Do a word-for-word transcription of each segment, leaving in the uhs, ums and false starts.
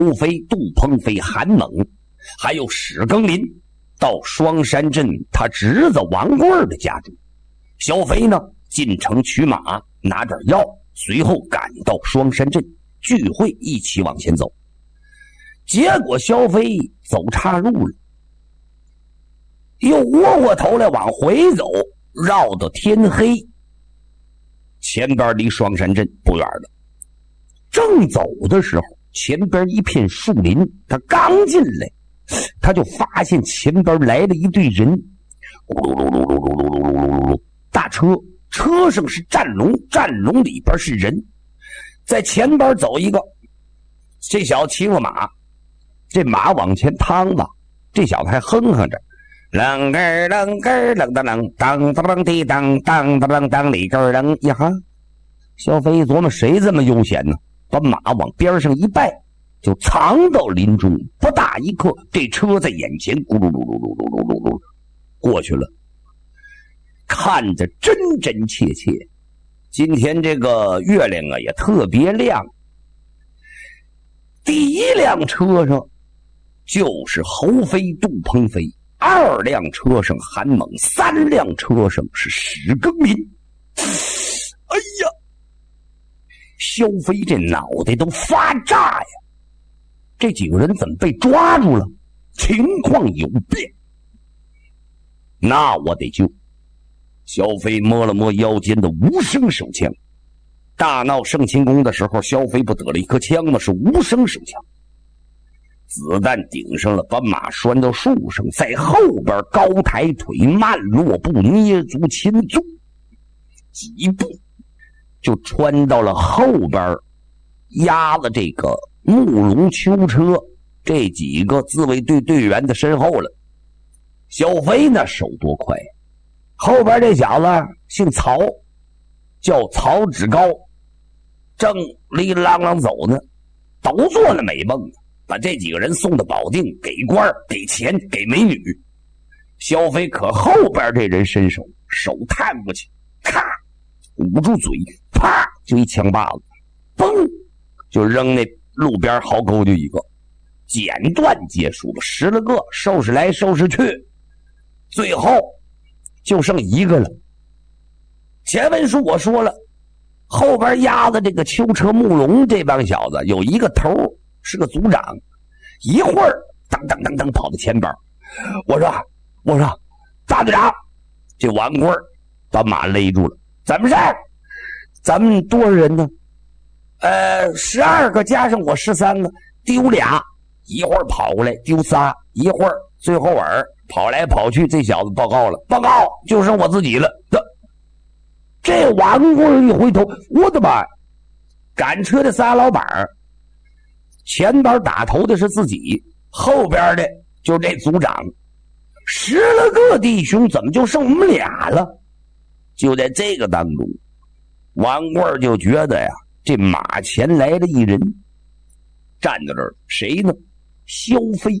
吴飞、杜鹏飞、韩猛，还有史更林，到双山镇他侄子王贵的家中。小飞呢进城取马，拿点药，随后赶到双山镇聚会，一起往前走。结果小飞走岔路了，又窝过头来往回走，绕到天黑。前边离双山镇不远了，正走的时候，前边一片树林，他刚进来，他就发现前边来了一队人，咕噜噜噜噜噜噜噜噜噜噜，大车，车上是战龙，战龙里边是人，在前边走一个，这小子骑个马，这马往前趟吧，这小子还哼哼着，啷个啷个啷当啷当当当滴当当当当当里个啷呀哈！小飞一琢磨，谁这么悠闲呢？把马往边上一拜，就藏到林中。不大一刻，这车在眼前咕噜噜噜噜噜噜噜噜过去了，看着真真切切。今天这个月亮啊也特别亮。第一辆车上就是侯飞、杜鹏飞，二辆车上韩猛，三辆车上是史更民。哎呀，萧飞这脑袋都发炸呀！这几个人怎么被抓住了？情况有变，那我得救。萧飞摸了摸腰间的无声手枪，大闹盛秦宫的时候，萧飞不得了一颗枪吗？是无声手枪，子弹顶上了，把马拴到树上，在后边高抬腿，慢落步，捏足擒足，几步就穿到了后边压了这个木龙囚车这几个自卫队队员的身后了。小飞呢手多快，后边这小子姓曹，叫曹志高，正哩啷啷走呢，都做了美梦呢，把这几个人送到保定，给官给钱给美女。小飞可后边这人伸手，手探过去，咔捂住嘴，啪就一枪把子，嘣就扔那路边壕沟就一个，简短结束了，十来个收拾来收拾去，最后就剩一个了。前文书我说了，后边压的这个囚车木龙这帮小子有一个头是个组长，一会儿当当当当跑到前边，我说我说大队长，这王贵把马勒住了，怎么事？咱们多少人呢？呃，十二个加上我十三个，丢俩，一会儿跑过来丢仨，一会儿最后尔跑来跑去，这小子报告了，报告就剩我自己了。这王贵一回头，我的妈！赶车的仨老板，前边打头的是自己，后边的就这组长，十来个弟兄，怎么就剩我们俩了？就在这个当中，王贵就觉得呀，这马前来了一人，站在这儿，谁呢？萧飞。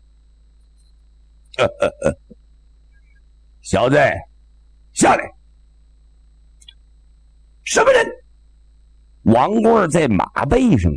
呵呵呵，小子，下来！什么人？王贵在马背上。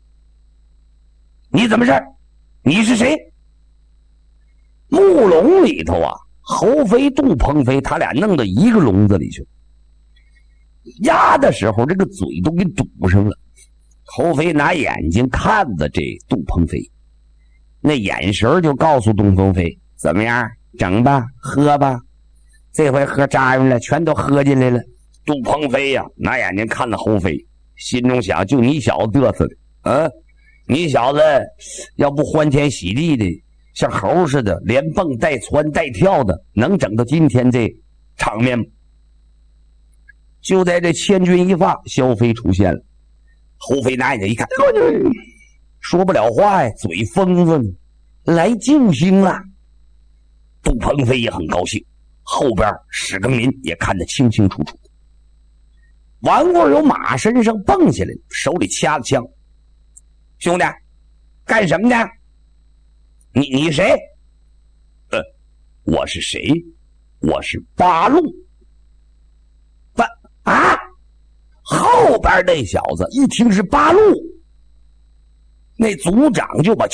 你怎么事？你是谁？木笼里头啊，侯飞、杜鹏飞他俩弄到一个笼子里去，压的时候这个嘴都给堵上了。侯飞拿眼睛看着这杜鹏飞，那眼神就告诉杜鹏飞，怎么样，整吧，喝吧，这回喝扎晕了，全都喝进来了。杜鹏飞呀、啊，拿眼睛看着侯飞，心中想，就你小子嘚瑟的啊，你小子要不欢天喜地的像猴似的，连蹦带窜带跳的，能整到今天这场面吗？就在这千钧一发，萧飞出现了。侯飞拿眼睛一看，说不了话呀，嘴疯子来救星了。杜鹏飞也很高兴，后边史更民也看得清清楚楚。王贵由马身上蹦下来，手里掐着枪，兄弟，干什么呢？你你谁？呃，我是谁？我是八路。八啊！后边那小子一听是八路， 那组长就把